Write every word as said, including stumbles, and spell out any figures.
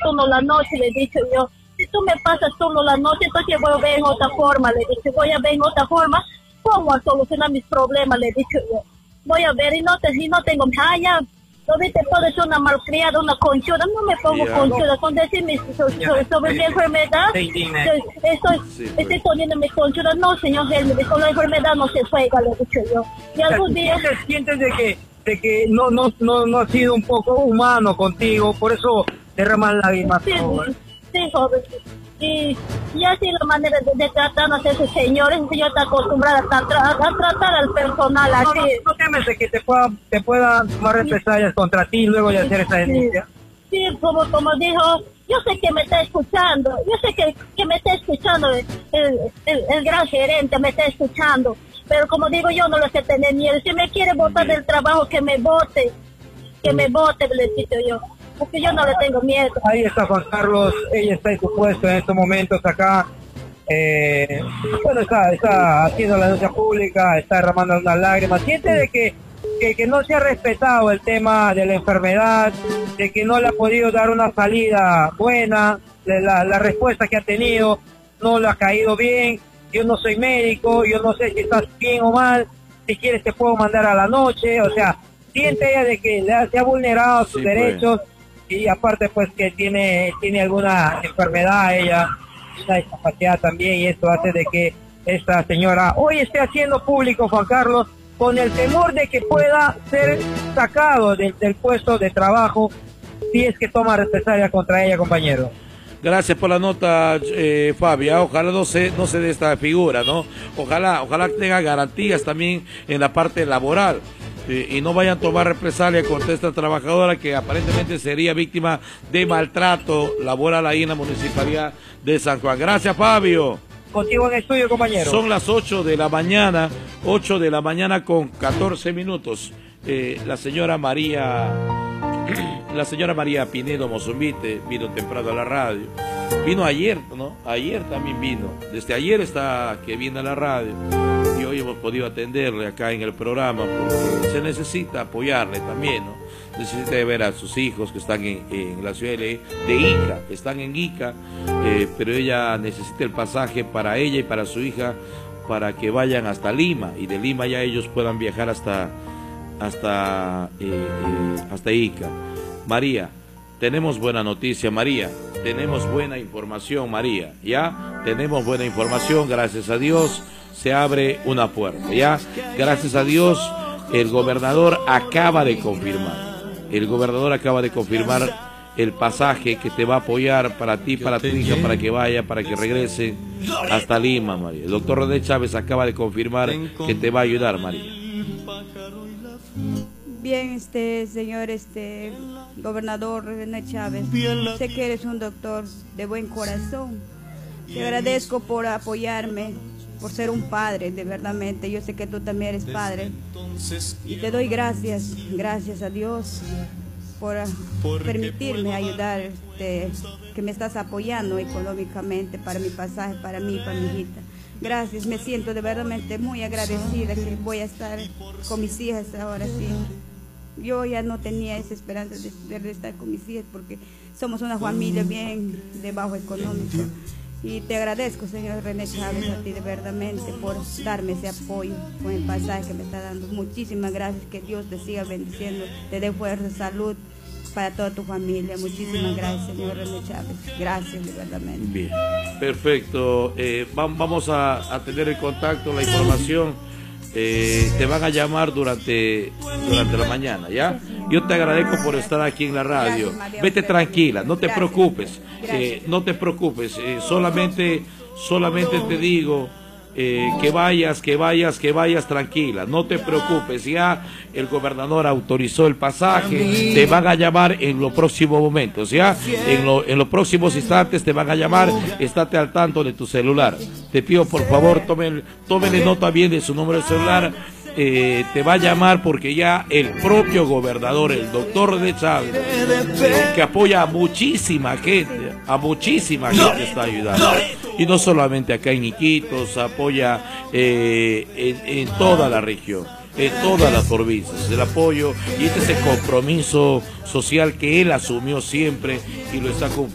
turno la noche, le he dicho yo. Si tú me pasas turno la noche, entonces voy a ver en otra forma, le he dicho. Voy a ver en otra forma cómo a solucionar mis problemas, le he dicho yo. Voy a ver y no, te, y no tengo... Ah, ya, lo viste, puedo ser una malcriada, una conchuda. No me pongo yeah, conchuda, no. Con decir mi, so, so, sobre mi enfermedad. Estoy, estoy, sí, estoy poniéndome conchuda. No, señor Helmer, con la enfermedad no se juega, le he dicho yo. Y algún día... ¿Sientes de que, de que no, no, no, no ha sido un poco humano contigo? Por eso derraman lágrimas. Sí, sí, joven. Y, y así la manera de, de tratar a esos señores, el señor está acostumbrado a, tra a tratar al personal así. No, no, no temes de que te pueda, te puedan tomar represalias contra ti luego de hacer esa denuncia. Sí, sí, como, como dijo, yo sé que me está escuchando, yo sé que, que me está escuchando, el, el, el gran gerente me está escuchando, pero como digo yo no le sé tener miedo, si me quiere votar del trabajo que me vote, que me vote, le digo yo. Porque yo no le tengo miedo. Ahí está Juan Carlos, ella está en su puesto en estos momentos acá. Eh, bueno, está, está haciendo la denuncia pública, está derramando unas lágrimas. Siente de que, que, que no se ha respetado el tema de la enfermedad, de que no le ha podido dar una salida buena, de la, la respuesta que ha tenido no le ha caído bien. Yo no soy médico, yo no sé si estás bien o mal, si quieres te puedo mandar a la noche, o sea, siente ella de que le ha, se ha vulnerado sus sí, derechos. Pues. Y aparte pues que tiene tiene alguna enfermedad ella, una discapacidad también, y esto hace de que esta señora hoy esté haciendo público, Juan Carlos, con el temor de que pueda ser sacado de, del puesto de trabajo si es que toma represalia contra ella, compañero. Gracias por la nota, eh, Fabia. Ojalá no se, no se dé esta figura, ¿no? Ojalá, ojalá tenga garantías también en la parte laboral. Y no vayan a tomar represalia contra esta trabajadora que aparentemente sería víctima de maltrato laboral ahí en la municipalidad de San Juan. Gracias, Fabio. Contigo en el estudio, compañero. Son las ocho de la mañana, ocho de la mañana con catorce minutos. Eh, la señora María, la señora María Pinedo Mozumbite vino temprano a la radio. Vino ayer, ¿no? Ayer también vino. Desde ayer está que viene a la radio. Y hoy hemos podido atenderle acá en el programa porque se necesita apoyarle también, ¿no? Necesita ver a sus hijos que están en, en la ciudad de, de Ica, que están en Ica, eh, pero ella necesita el pasaje para ella y para su hija para que vayan hasta Lima y de Lima ya ellos puedan viajar hasta, hasta, eh, eh, hasta Ica. María, tenemos buena noticia, María, tenemos buena información, María, ¿ya? Tenemos buena información, gracias a Dios. Se abre una puerta, ¿ya? Gracias a Dios, el gobernador acaba de confirmar. El gobernador acaba de confirmar el pasaje que te va a apoyar para ti, para tu hija, para que vaya, para que regrese hasta Lima, María. El doctor René Chávez acaba de confirmar que te va a ayudar, María. Bien, este señor, este gobernador René Chávez, sé que eres un doctor de buen corazón. Te agradezco por apoyarme, por ser un padre, de verdadmente. Yo sé que tú también eres padre. Y te doy gracias, gracias a Dios por permitirme ayudar, este, que me estás apoyando económicamente para mi pasaje, para mí, para mi hijita. Gracias, me siento de verdadmente muy agradecida que voy a estar con mis hijas ahora sí. Yo ya no tenía esa esperanza de, de estar con mis hijas porque somos una familia bien de bajo económico. Y te agradezco, señor René Chávez, a ti de verdadmente por darme ese apoyo con el pasaje que me está dando. Muchísimas gracias, que Dios te siga bendiciendo, te dé fuerza, salud para toda tu familia. Muchísimas gracias, señor René Chávez. Gracias, de verdadmente. Bien, perfecto. Eh, vamos a, a tener el contacto, la información. Eh, te van a llamar durante, durante la mañana, ¿ya? Yo te agradezco por estar aquí en la radio. Vete tranquila, no te preocupes, eh, no te preocupes, eh, solamente, solamente te digo eh, que vayas, que vayas, que vayas tranquila, no te preocupes, ya el gobernador autorizó el pasaje, te van a llamar en los próximos momentos, ya, en, lo, en los próximos instantes te van a llamar, estate al tanto de tu celular. Te pido por favor, tomen, tómenle nota bien de su número de celular. Eh, te va a llamar porque ya el propio gobernador, el doctor de Chávez, eh, que apoya a muchísima gente, a muchísima gente está ayudando. Y no solamente acá en Iquitos, apoya eh, en, en toda la región, en todas las provincias, el apoyo y este es el compromiso social que él asumió siempre y lo está cumpliendo.